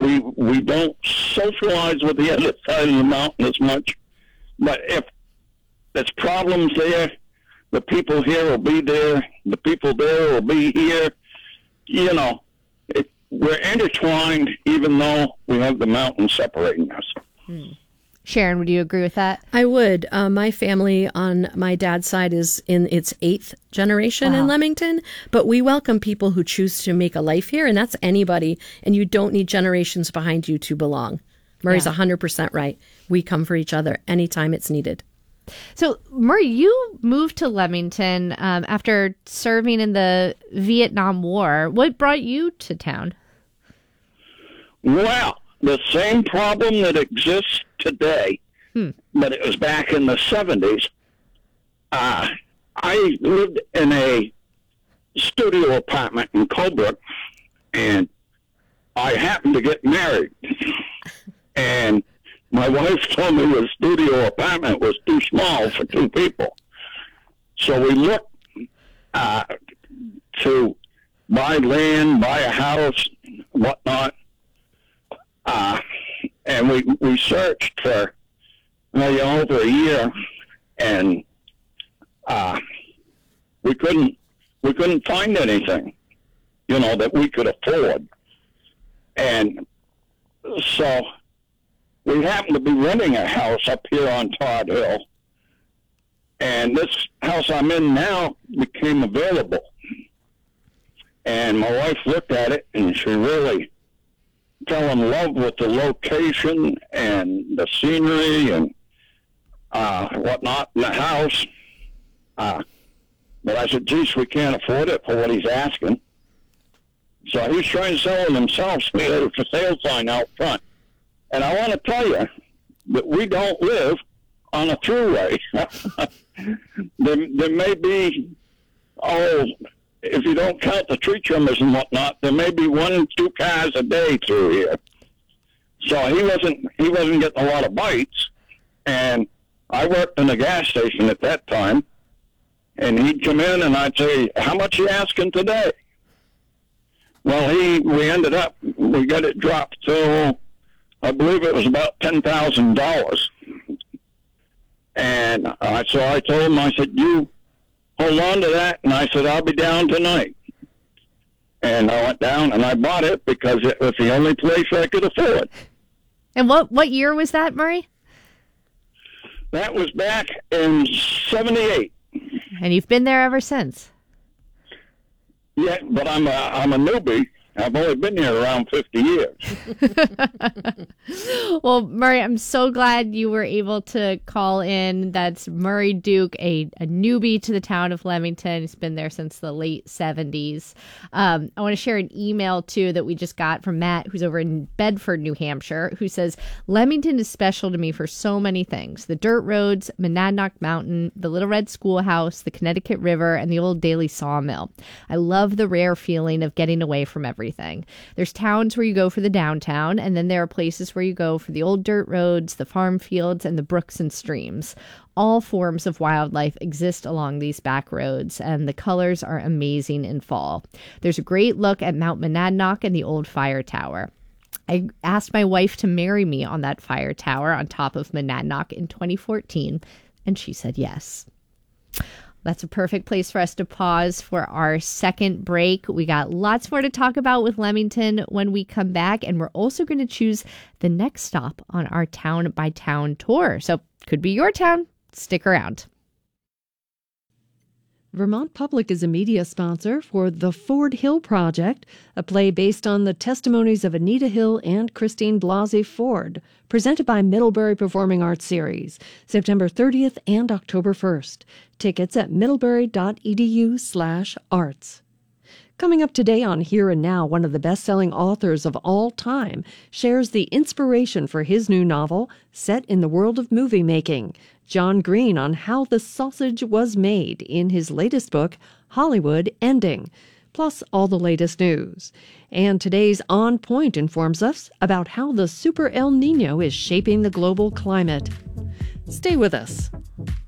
we don't socialize with the other side of the mountain as much. But if there's problems there, the people here will be there. The people there will be here. You know, we're intertwined, even though we have the mountain separating us. Sharon, would you agree with that? I would. My family on my dad's side is in its 8th generation in Leamington, but we welcome people who choose to make a life here, and that's anybody, and you don't need generations behind you to belong. Murray's 100% right. We come for each other anytime it's needed. So, Murray, you moved to Leamington after serving in the Vietnam War. What brought you to town? Well, the same problem that exists today, but it was back in the 70s. I lived in a studio apartment in Colebrook, and I happened to get married. And my wife told me the studio apartment was too small for 2 people. So we looked to buy land, buy a house, whatnot. And we searched for over a year, and we couldn't find anything, that we could afford. And so we happened to be renting a house up here on Todd Hill, and this house I'm in now became available. And my wife looked at it, and she really fell in love with the location and the scenery and whatnot in the house. But I said, geez, we can't afford it for what he's asking. So he's trying to sell it himself, so he had a for sale sign out front. And I want to tell you that we don't live on a thruway. there may be, if you don't count the tree trimmers and whatnot, there may be 1 or 2 cars a day through here. So he wasn't getting a lot of bites. And I worked in a gas station at that time, and he'd come in and I'd say, how much are you asking today? Well, we got it dropped to, I believe it was about $10,000. And so I told him, I said, you hold on to that. And I said, I'll be down tonight. And I went down and I bought it because it was the only place I could afford. And what year was that, Murray? That was back in 78. And you've been there ever since? Yeah, but I'm a newbie. I've only been here around 50 years. Well, Murray, I'm so glad you were able to call in. That's Murray Duke, a newbie to the town of Leamington. He's been there since the late 70s. I want to share an email, too, that we just got from Matt, who's over in Bedford, New Hampshire, who says, Leamington is special to me for so many things. The dirt roads, Monadnock Mountain, the Little Red Schoolhouse, the Connecticut River, and the old Daily Sawmill. I love the rare feeling of getting away from everything. There's towns where you go for the downtown, and then there are places where you go for the old dirt roads, the farm fields, and the brooks and streams. All forms of wildlife exist along these back roads, and the colors are amazing in fall. There's a great look at Mount Monadnock and the old fire tower. I asked my wife to marry me on that fire tower on top of Monadnock in 2014, and she said yes. That's a perfect place for us to pause for our second break. We got lots more to talk about with Leamington when we come back, and we're also going to choose the next stop on our town by town tour. So could be your town. Stick around. Vermont Public is a media sponsor for The Ford Hill Project, a play based on the testimonies of Anita Hill and Christine Blasey Ford, presented by Middlebury Performing Arts Series, September 30th and October 1st. Tickets at middlebury.edu/arts. Coming up today on Here and Now, one of the best-selling authors of all time shares the inspiration for his new novel set in the world of movie making. John Green on how the sausage was made in his latest book, Hollywood Ending, plus all the latest news. And today's On Point informs us about how the Super El Nino is shaping the global climate. Stay with us.